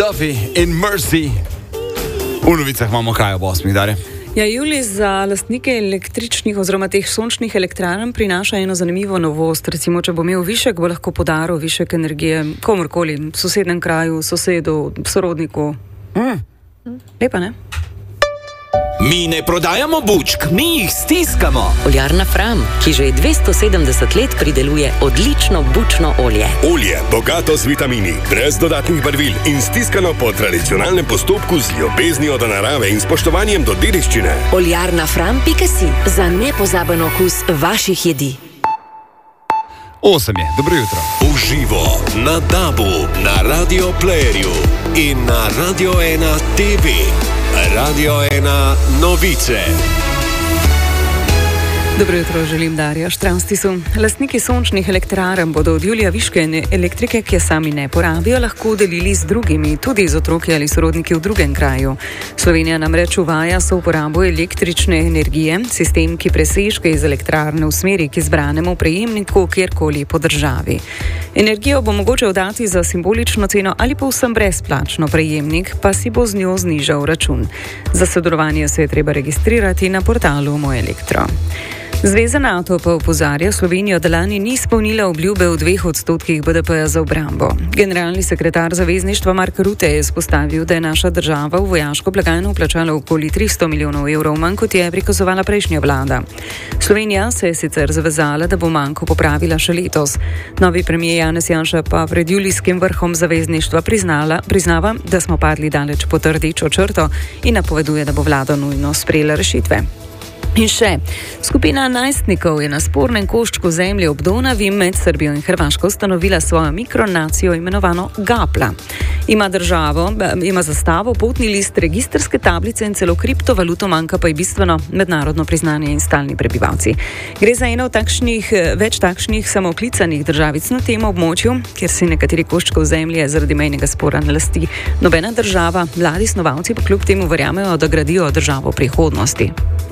Duffy in Mercy. V novicah imamo kaj ob 8, Darja? Ja, Julij za lastnike električnih oziroma teh sončnih elektrarn prinaša eno zanimivo novost. Recimo, če bo imel višek, bo lahko podaril višek energije komorkoli, v sosednem kraju, sosedu, sorodniku. Lepa, ne? Mi ne prodajamo bučk, mi jih stiskamo. Oljarna Fram, ki že 270 let prideluje odlično bučno olje. Olje, bogato z vitamini, brez dodatnih barvil in stiskano po tradicionalnem postopku z ljubeznijo do narave in spoštovanjem do dediščine. Oljarna Fram.si za nepozaben okus vaših jedi. 8 je, dobro jutro. Uživo na DAB-u, na Radio Playerju in na Radio 1 TV. Radio 1 novice. Dobro jutro, želim Darja Štranstisu. Lastniki sončnih elektrarn bodo od julija viške elektrike, ki je sami ne porabijo, lahko delili z drugimi, tudi z otroki ali sorodniki v drugem kraju. Slovenija namreč uvaja souporabo električne energije, sistem, ki presežke iz elektrarne usmeri k izbranemu prejemniku kjerkoli po državi. Energijo bo mogoče oddati za simbolično ceno ali pa vsem brezplačno, prejemnik pa si bo z njo znižal račun. Za sodelovanje se je treba registrirati na portalu Moj Elektro. Zveza NATO pa opozarja Slovenijo, da lani ni izpolnila obljube v 2% BDP-ja za obrambo. Generalni sekretar zavezništva Mark Rutte je izpostavil, da je naša država v vojaško blagajno vplačala okoli 300 milijonov evrov manj, kot je prikazovala prejšnja vlada. Slovenija se je sicer zavezala, da bo manko popravila še letos. Novi premier Janez Janša pa pred julijskim vrhom zavezništva priznava, da smo padli daleč pod rdečo črto in napoveduje, da bo vlada nujno sprejela rešitve. In še, skupina najstnikov je na spornem koščku zemlje ob Donavi med Srbijo in Hrvaško ustanovila svojo mikronacijo imenovano Gapla. Ima zastavo, potni list, registrske tablice in celo kriptovaluto, manjka pa je bistveno mednarodno priznanje in stalni prebivalci. Gre za eno od več takšnih samooklicanih državic na tem območju, kjer si nekateri koščkov zemlje zaradi mejnega spora ne lasti nobena država, mladi snovalci pa kljub temu verjamejo, da gradijo državo prihodnosti.